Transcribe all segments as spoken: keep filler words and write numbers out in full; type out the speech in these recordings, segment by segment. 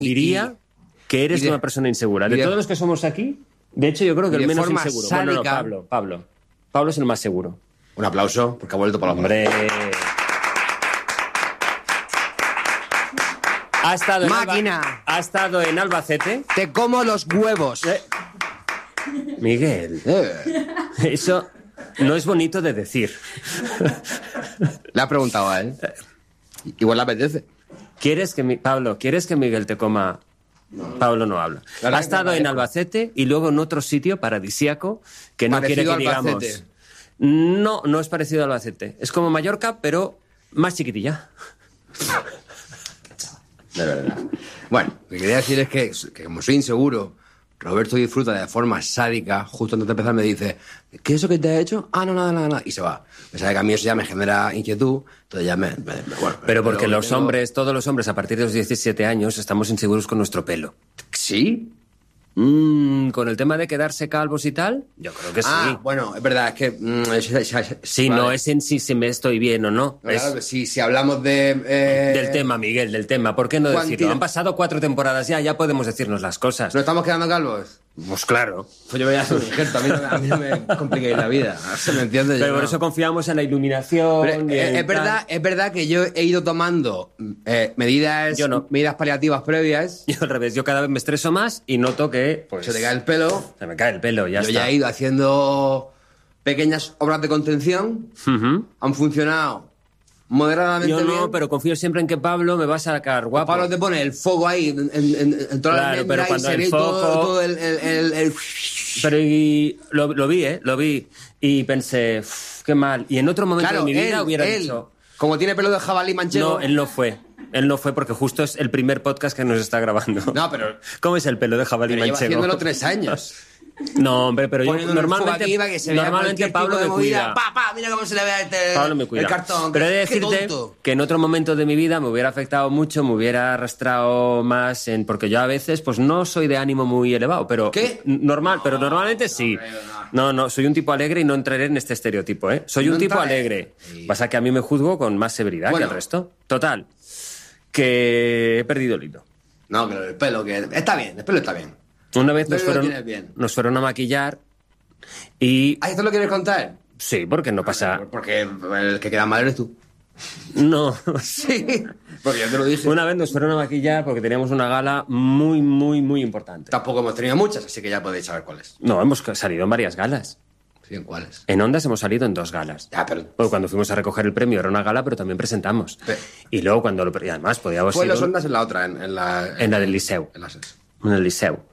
diría que eres de, una persona insegura. De, de todos los que somos aquí, de hecho yo creo que el menos inseguro. Sádica, bueno, no, Pablo, Pablo. Pablo es el más seguro. Un aplauso, porque ha vuelto para los Hombre. Ha estado, en Máquina. Alba, ha estado en Albacete. Te como los huevos. Eh. Miguel, Eh. eso no es bonito de decir. Le ha preguntado a él. Igual le apetece. ¿Quieres que mi... Pablo, ¿quieres que Miguel te coma? No. Pablo no habla. Ha estado en Albacete y luego en otro sitio paradisíaco que no quiere que digamos. No, no es parecido a Albacete. Es como Mallorca, pero más chiquitilla. De verdad. Bueno, lo que quería decir es que, que como soy inseguro, Roberto disfruta de forma sádica. Justo antes de empezar me dice, ¿qué es eso que te ha hecho? Ah, no, nada, nada, nada. Y se va. Me sabe que a mí eso ya me genera inquietud. Entonces ya me... me, me bueno, pero porque pero los tengo... hombres, todos los hombres a partir de los diecisiete años estamos inseguros con nuestro pelo. ¿Sí? Mm, con el tema de quedarse calvos y tal, yo creo que sí. Ah, bueno, es verdad, es que... Mm, es, es, es, sí, vale. No es en sí si me estoy bien o no. Claro, es... si, si hablamos de... Eh... Del tema, Miguel, del tema. ¿Por qué no decirlo? Tiene... Han pasado cuatro temporadas ya, ya podemos decirnos las cosas. ¿No estamos quedando calvos? Pues claro. Pues yo voy a hacer un injerto, a mí, no, a mí no me compliquéis la vida. ¿Se me entiende? Pero yo por no. eso confiamos en la iluminación. Pero, y es, es, verdad, es verdad que yo he ido tomando eh, medidas, yo no. medidas paliativas previas. Yo al revés, yo cada vez me estreso más y noto que... Pues, se te cae el pelo. Se me cae el pelo, ya yo está. Yo ya he ido haciendo pequeñas obras de contención. Uh-huh. Han funcionado moderadamente yo no, bien. pero confío siempre en que Pablo me va a sacar guapo. Pablo te pone el fuego ahí en, en, en, en toda claro, la pero cuando y el foco... todo, todo el, el, el, el... Pero y, lo, lo vi, ¿eh? Lo vi. Y pensé, qué mal. Y en otro momento claro, de mi él, vida hubiera él, dicho... Como tiene pelo de jabalí manchego... No, él no fue. Él no fue porque justo es el primer podcast que nos está grabando. No, pero... ¿Cómo es el pelo de jabalí pero manchego? Lleva haciéndolo tres años. No, hombre, pero yo Poniendo normalmente, aquí que se normalmente Pablo me cuida. Pa, pa, mira cómo se le ve este, Pablo me cuida. El cartón. Pero he de decirte que en otro momento de mi vida me hubiera afectado mucho, me hubiera arrastrado más, en, porque yo a veces pues no soy de ánimo muy elevado, pero ¿Qué? normal, pero normalmente sí. No, no, soy un tipo alegre y no entraré en este estereotipo, ¿eh? Soy un no tipo entraré. alegre. Sí. Pasa que a mí me juzgo con más severidad bueno. que el resto. Total, que he perdido el hilo. No, que el pelo, que está bien, el pelo está bien. Una vez nos fueron, nos fueron a maquillar y... ¿Ah, esto lo quieres contar? Sí, porque no pasa... Porque el que queda mal eres tú. No. Sí, porque yo te lo dije. Una vez nos fueron a maquillar porque teníamos una gala muy, muy, muy importante. Tampoco hemos tenido muchas, así que ya podéis saber cuáles. No, hemos salido en varias galas. Sí, ¿en cuáles? En Ondas hemos salido en dos galas. Ya, pero... Pues cuando fuimos a recoger el premio era una gala, pero también presentamos. Pero... Y luego cuando lo... Y además podíamos Fue ir... en las Ondas en la otra, en, en la... En, en la del Liceu. En la SES. En el Liceu.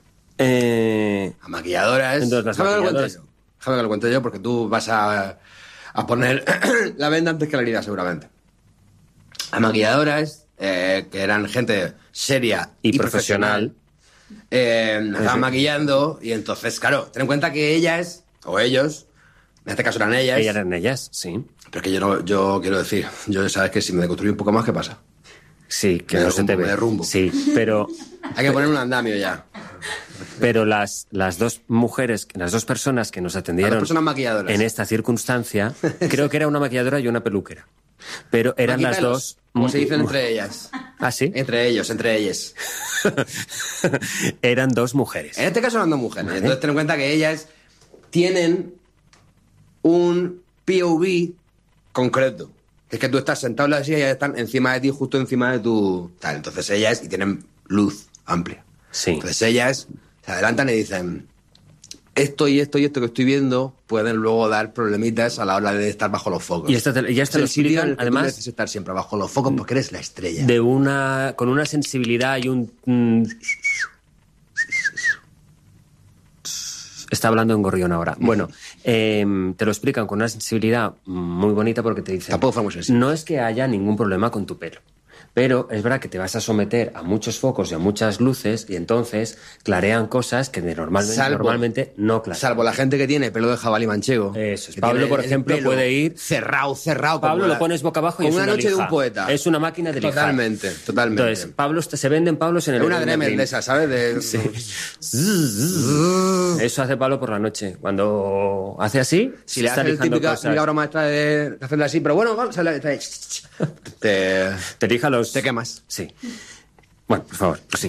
Eh... A maquilladoras... Entonces, las Déjame maquilladoras... que lo cuente yo. Déjame que lo cuente yo, porque tú vas a, a poner la venda antes que la herida, seguramente. A maquilladoras, eh, que eran gente seria y, y profesional, profesional eh, nos estaban maquillando, y entonces, claro, ten en cuenta que ellas, o ellos, en este caso eran ellas... Ellas eran ellas, sí. Pero que yo no, yo quiero decir, yo sabes que si me deconstruyo un poco más, ¿qué pasa? Sí, que me no derrumbo, se te ve. Me derrumbo. Sí, pero... Hay que poner un andamio ya. Pero las, las dos mujeres, las dos personas que nos atendieron las dos personas maquilladoras en esta circunstancia, creo que era una maquilladora y una peluquera. Pero eran las dos... Como se dicen entre ellas. ¿Ah, sí? Entre ellos, entre ellas. Eran dos mujeres. En este caso eran dos mujeres. ¿Vale? Entonces ten en cuenta que ellas tienen un P O V concreto. Es que tú estás sentado en la silla y ellas están encima de ti, justo encima de tu... Tal. Entonces ellas, y tienen luz amplia. Sí. Entonces ellas se adelantan y dicen... Esto y esto y esto que estoy viendo pueden luego dar problemitas a la hora de estar bajo los focos. Y esto te, ya te lo explican, además... Tú mereces estar siempre bajo los focos porque eres la estrella. De una... Con una sensibilidad y un... Mm, está hablando en gorrión ahora. Bueno, eh, te lo explican con una sensibilidad muy bonita porque te dicen... Tampoco fue muy sensible. No es que haya ningún problema con tu pelo. Pero es verdad que te vas a someter a muchos focos y a muchas luces y entonces clarean cosas que de normalmente, salvo, normalmente no clarean. Salvo la gente que tiene pelo de jabalí manchego. Eso es. Pablo, por ejemplo, puede ir... Cerrado, cerrado. Pablo lo la, pones boca abajo y es una, una noche lija. de un poeta. Es una máquina de lijar. Totalmente, totalmente. Entonces, Pablo, se venden Pablos en el... Es una Dremel de esa, ¿sabes? De... Sí. Eso hace Pablo por la noche. Cuando hace así, si le hace el típica, típica broma esta de hacerle así, pero bueno, vamos a te, te lija los... Te quemas. Sí. Bueno, por favor, pues sí.